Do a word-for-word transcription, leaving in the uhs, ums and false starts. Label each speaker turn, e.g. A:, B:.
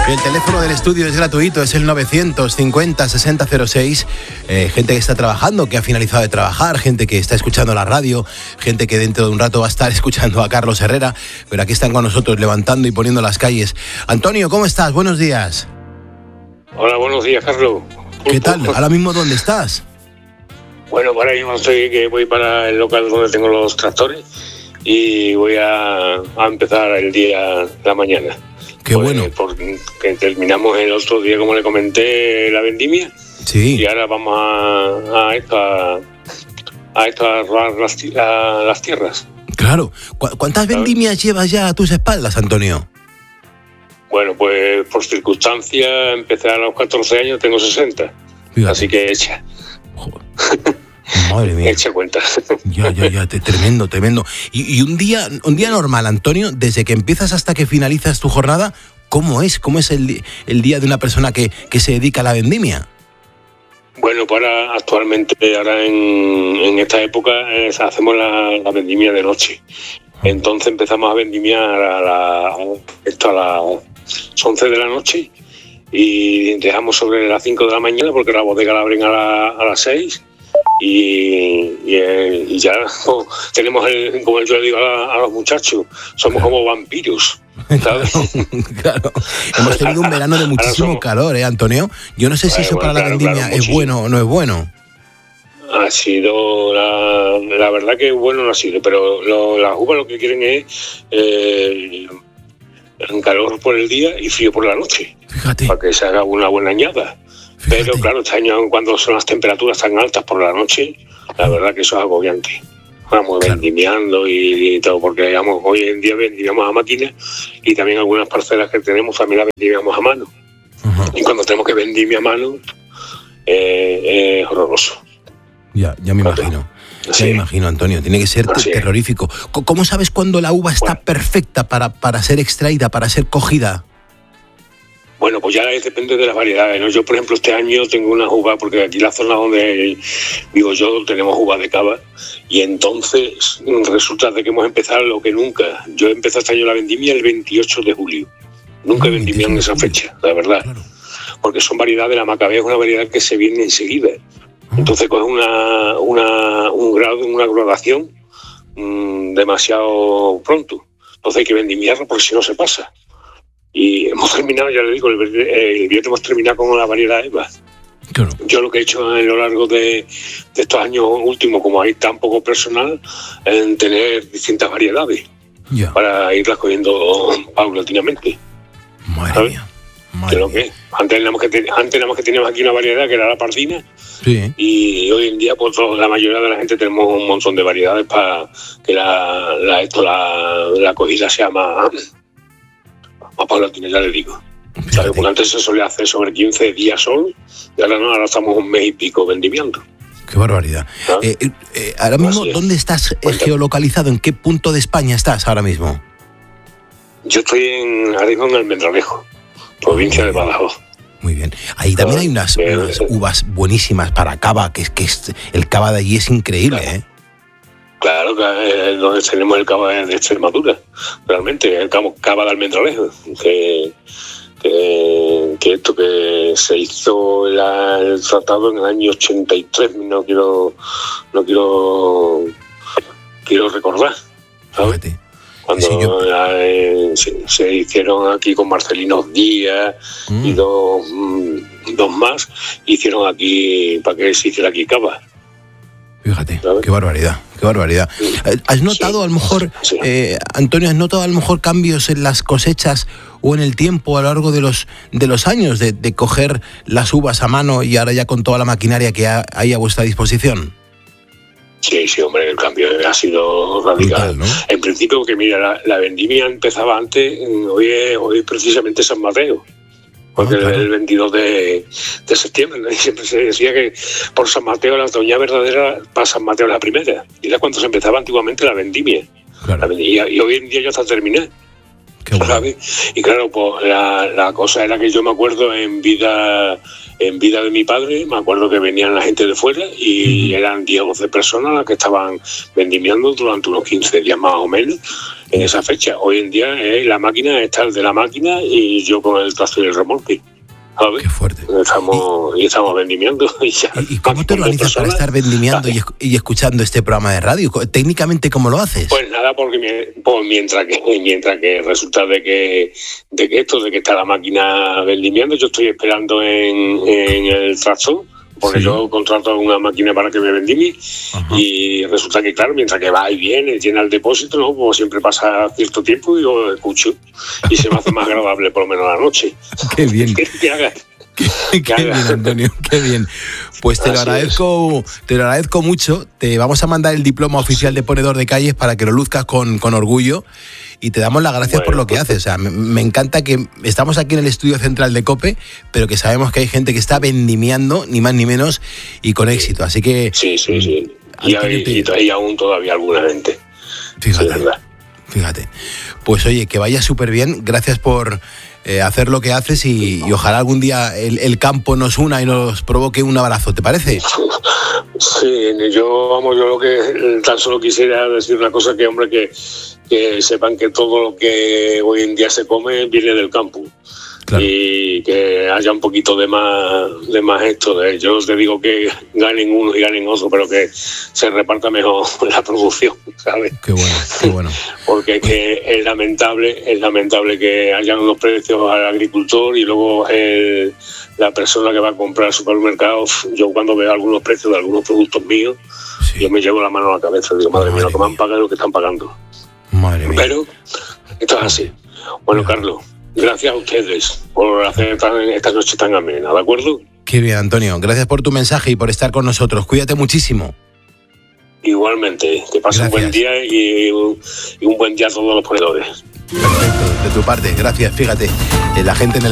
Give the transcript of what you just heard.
A: El teléfono del estudio es gratuito, es el novecientos cincuenta sesenta cero seis. Eh, gente que está trabajando, que ha finalizado de trabajar, gente que está escuchando la radio, gente que dentro de un rato va a estar escuchando a Carlos Herrera, pero aquí están con nosotros levantando y poniendo las calles. Antonio, ¿cómo estás? Buenos días.
B: Hola, buenos días, Carlos.
A: ¿Qué tal? ¿Ahora mismo dónde estás?
B: Bueno, ahora mismo estoy que voy para el local donde tengo los tractores y voy a, a empezar el día, la mañana.
A: Qué
B: pues,
A: bueno.
B: Porque terminamos el otro día, como le comenté, la vendimia.
A: Sí.
B: Y ahora vamos a, a esto, a, a esto, a robar las, a las tierras.
A: Claro. ¿Cu- ¿Cuántas vendimias llevas ya a tus espaldas, Antonio?
B: Bueno, pues por circunstancias empecé a los catorce años, tengo sesenta. Fíjate. Así que echa.
A: Joder. Madre mía.
B: Echa cuenta.
A: Ya, ya, ya, te, tremendo, tremendo. Y, y un día, un día normal, Antonio, desde que empiezas hasta que finalizas tu jornada, ¿cómo es? ¿Cómo es el, el día de una persona que, que se dedica a la vendimia?
B: Bueno, pues ahora, actualmente, ahora en, en esta época, eh, hacemos la, la vendimia de noche. Entonces empezamos a vendimiar a, la, esto a las once de la noche y dejamos sobre las cinco de la mañana porque la bodega la abren a, la, a las seis. Y, y, y ya oh, tenemos, el, como yo le digo a, a los muchachos, somos claro. como vampiros, ¿sabes?
A: Claro, claro. Hemos tenido un verano de muchísimo calor, ¿eh, Antonio? Yo no sé si bueno, eso para bueno, la claro, vendimia claro, es bueno o no es bueno.
B: Ha sido, la, la verdad que bueno no ha sido, pero lo, las uvas lo que quieren es eh, calor por el día y frío por la noche.
A: Fíjate.
B: Para que se haga una buena añada. Fíjate. Pero claro, este año cuando son las temperaturas tan altas por la noche, la verdad que eso es agobiante. Vamos claro. vendimiando y, y todo, porque digamos, hoy en día vendimiamos a máquina y también algunas parcelas que tenemos también las vendimiamos a mano. Uh-huh. Y cuando tenemos que vendimia a mano, eh, es horroroso.
A: Ya, ya me claro. imagino. Ya sí. me imagino, Antonio. Tiene que ser
B: Así
A: terrorífico. Es. ¿Cómo sabes cuando la uva está bueno. perfecta para, para ser extraída, para ser cogida?
B: Bueno, pues ya depende de las variedades, ¿no? Yo, por ejemplo, este año tengo unas uvas, porque aquí en la zona donde vivo yo tenemos uvas de cava, y entonces resulta de que hemos empezado lo que nunca. Yo empecé este año la vendimia el veintiocho de julio. Nunca no, vendimia en esa fecha, la verdad. Claro. Porque son variedades, la macabea es una variedad que se viene enseguida. Entonces coge una, una, un grado, una graduación mmm, demasiado pronto. Entonces hay que vendimiarlo porque si no se pasa. Y hemos terminado, ya le digo, el, el viernes hemos terminado con la variedad Eva. Claro. Yo lo que he hecho a lo largo de, de estos años últimos, como hay tan poco personal, en tener distintas variedades ya. para irlas cogiendo paulatinamente.
A: Madre ¿sabes? mía. Madre
B: lo que antes teníamos que antes teníamos que teníamos aquí una variedad que era la pardina. Sí. Y hoy en día, pues la mayoría de la gente tenemos un montón de variedades para que la, la, esto, la, la cogida sea más. Más paulatina, ya le digo. ¿Sabes? Porque antes se solía hacer sobre quince días sol y ahora no, ahora estamos un mes y pico vendimiando.
A: Qué barbaridad. ¿Ah? Eh, eh, ahora mismo, ¿dónde estás Cuéntame. geolocalizado? ¿En qué punto de España estás ahora mismo?
B: Yo estoy en, ahora mismo en Almendralejo, provincia oh, de Badajoz.
A: Muy bien. Ahí también hay unas, eh, unas eh, uvas buenísimas para cava, que es que es, el cava de allí es increíble, claro. ¿eh?
B: Claro, que es donde tenemos el cava de Extremadura, realmente, el cava de Almendralejo, que, que, que esto que se hizo la, el tratado en el año ochenta y tres, no quiero, no quiero, quiero recordar, ¿sabes? Fíjate. Cuando sí, yo... eh, se, se hicieron aquí con Marcelino Díaz mm. y dos, dos más, hicieron aquí, para que se hiciera aquí cava.
A: Fíjate, ¿sabes? qué barbaridad, qué barbaridad. ¿Has notado sí, a lo mejor, sí. eh, Antonio, has notado a lo mejor cambios en las cosechas o en el tiempo a lo largo de los de los años de, de coger las uvas a mano y ahora ya con toda la maquinaria que ha, hay a vuestra disposición?
B: Sí, sí, hombre, el cambio ha sido radical. Brutal, ¿no? En principio, porque mira, la, la vendimia empezaba antes, hoy es, hoy es precisamente San Mateo. Porque ah, claro. el veintidós de septiembre, ¿no? Y siempre se decía que por San Mateo la doña verdadera, para San Mateo la primera. Y era cuando se empezaba antiguamente la vendimia. Claro. La vendimia y hoy en día ya está terminada. ¿sabes? Y claro, pues la, la cosa era que yo me acuerdo en vida en vida de mi padre, me acuerdo que venían la gente de fuera y uh-huh. eran diez o doce personas las que estaban vendimiando durante unos quince días más o menos en esa fecha. Hoy en día eh, la máquina está el de la máquina y yo con el tractor y el remolque. ¿Sabes?
A: Qué fuerte.
B: Estamos, y, y estamos vendimiando. Y, ya,
A: ¿Y cómo te organizas para estar vendimiando y, y escuchando este programa de radio? Técnicamente, ¿cómo lo haces?
B: Pues nada, porque me, pues mientras que mientras que resulta de que de que esto, de que está la máquina vendimiando, yo estoy esperando en, en el tractor, porque sí. yo contrato una máquina para que me vendimie. Ajá. Y resulta que, claro, mientras que va y viene, llena el depósito, ¿no? Pues siempre pasa cierto tiempo y yo escucho y se me hace más agradable por lo menos la noche.
A: Qué bien.
B: que, que haga.
A: Qué, qué bien, Antonio, qué bien. Pues te lo Así agradezco, es. te lo agradezco mucho. Te vamos a mandar el diploma oficial de ponedor de calles para que lo luzcas con, con orgullo. Y te damos las gracias bueno, por lo que haces. O sea, me, me encanta que estamos aquí en el estudio central de COPE, pero que sabemos que hay gente que está vendimiando, ni más ni menos, y con éxito. Así que...
B: Sí, sí, sí. Y, hay, te... y hay aún todavía alguna gente.
A: Fíjate,
B: sí, verdad.
A: Fíjate. Pues oye, que vaya súper bien. Gracias por eh, hacer lo que haces y, y ojalá algún día el, el campo nos una y nos provoque un abrazo. ¿Te parece?
B: Sí, yo, vamos, yo lo que tan solo quisiera decir una cosa, que hombre, que, que sepan que todo lo que hoy en día se come viene del campo. Claro. Y que haya un poquito de más de más esto. De, yo te digo que ganen uno y ganen otro, pero que se reparta mejor la producción, ¿sabes?
A: Qué bueno, qué bueno.
B: Porque es que es lamentable, es lamentable que hayan unos precios al agricultor y luego el, la persona que va a comprar al supermercado. Yo cuando veo algunos precios de algunos productos míos, sí. yo me llevo la mano a la cabeza. Digo, madre, madre mía, lo que me han pagado y lo que están pagando.
A: Madre mía.
B: Pero esto es así. Bueno, Mira. Carlos, gracias a ustedes por hacer esta noche tan amena, ¿de acuerdo?
A: Qué bien, Antonio. Gracias por tu mensaje y por estar con nosotros. Cuídate muchísimo.
B: Igualmente. Que pases un buen día y un, y un buen día a todos los ponedores.
A: Perfecto. De tu parte, gracias. Fíjate, la gente en el